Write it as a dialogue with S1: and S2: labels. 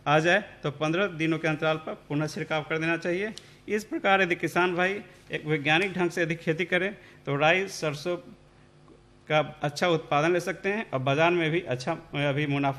S1: आ जाए तो 15 दिनों के अंतराल पर पुनः छिड़काव कर देना चाहिए। इस प्रकार यदि किसान भाई एक वैज्ञानिक ढंग से यदि खेती करें तो राई सरसों का अच्छा उत्पादन ले सकते हैं और बाजार में भी अच्छा अभी मुनाफा